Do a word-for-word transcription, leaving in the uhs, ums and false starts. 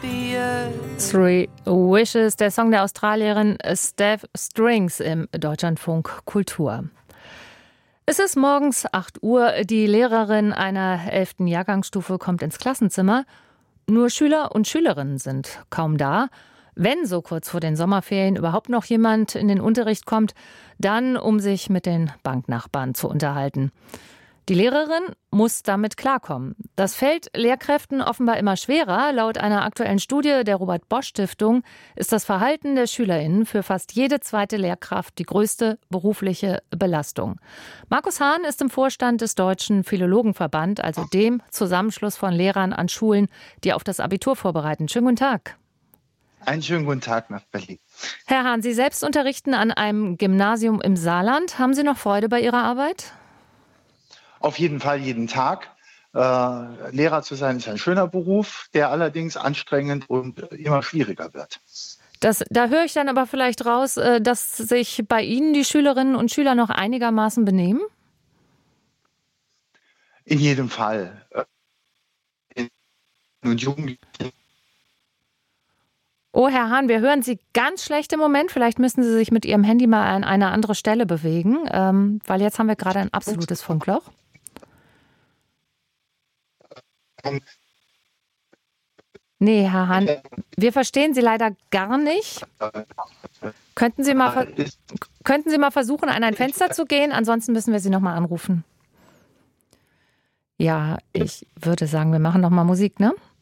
Three Wishes, der Song der Australierin Steph Strings im Deutschlandfunk Kultur. Es ist morgens acht Uhr. Die Lehrerin einer elften Jahrgangsstufe kommt ins Klassenzimmer. Nur Schüler und Schülerinnen sind kaum da. Wenn so kurz vor den Sommerferien überhaupt noch jemand in den Unterricht kommt, dann um sich mit den Banknachbarn zu unterhalten. Die Lehrerin muss damit klarkommen. Das fällt Lehrkräften offenbar immer schwerer. Laut einer aktuellen Studie der Robert-Bosch-Stiftung ist das Verhalten der SchülerInnen für fast jede zweite Lehrkraft die größte berufliche Belastung. Markus Hahn ist im Vorstand des Deutschen Philologenverband, also dem Zusammenschluss von Lehrern an Schulen, die auf das Abitur vorbereiten. Schönen guten Tag. Einen schönen guten Tag nach Berlin. Herr Hahn, Sie selbst unterrichten an einem Gymnasium im Saarland. Haben Sie noch Freude bei Ihrer Arbeit? Auf jeden Fall jeden Tag. Äh, Lehrer zu sein ist ein schöner Beruf, der allerdings anstrengend und immer schwieriger wird. Das, da höre ich dann aber vielleicht raus, dass sich bei Ihnen die Schülerinnen und Schüler noch einigermaßen benehmen? In jedem Fall. In und Jugendlichen. Oh, Herr Hahn, wir hören Sie ganz schlecht im Moment. Vielleicht müssen Sie sich mit Ihrem Handy mal an eine andere Stelle bewegen, ähm, weil jetzt haben wir gerade ein absolutes Funkloch. Nee, Herr Hahn, wir verstehen Sie leider gar nicht. Könnten Sie mal, ver- könnten Sie mal versuchen, an ein Fenster zu gehen? Ansonsten müssen wir Sie nochmal anrufen. Ja, ich würde sagen, wir machen nochmal Musik, ne?